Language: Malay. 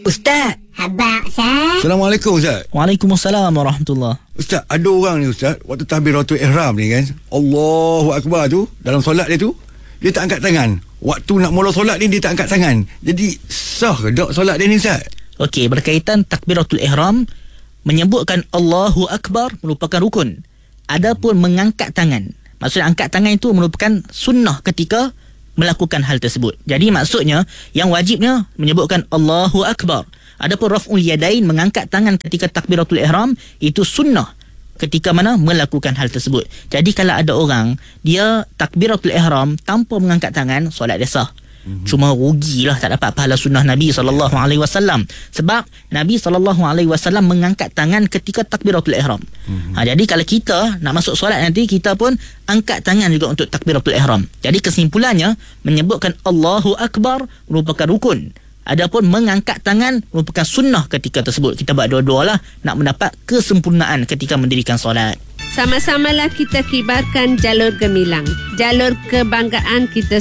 Ustaz. Abang Ustaz. Assalamualaikum Ustaz. Waalaikumsalam warahmatullahi. Ustaz, ada orang ni Ustaz, waktu takbiratul ihram ni kan, Allahu Akbar tu, dalam solat dia tu, dia tak angkat tangan. Waktu nak mula solat ni, dia tak angkat tangan. Jadi, sah ke tak solat dia ni Ustaz? Okey, berkaitan takbiratul ihram, menyebutkan Allahu Akbar merupakan rukun. Adapun mengangkat tangan, maksudnya angkat tangan itu merupakan sunnah ketika melakukan hal tersebut. Jadi maksudnya yang wajibnya menyebutkan Allahu Akbar. Adapun raf'ul yadain, mengangkat tangan ketika takbiratul ihram, itu sunnah ketika mana melakukan hal tersebut. Jadi kalau ada orang dia takbiratul ihram tanpa mengangkat tangan, solat dia sah. Cuma rugilah tak dapat pahala sunnah Nabi SAW. Sebab Nabi SAW mengangkat tangan ketika takbiratul ihram. Jadi kalau kita nak masuk solat nanti, kita pun angkat tangan juga untuk takbiratul ihram. Jadi kesimpulannya, menyebutkan Allahu Akbar merupakan rukun. Adapun mengangkat tangan merupakan sunnah ketika tersebut. Kita buat dua-dua lah nak mendapat kesempurnaan ketika mendirikan solat. Sama-samalah kita kibarkan jalur gemilang, jalur kebanggaan kita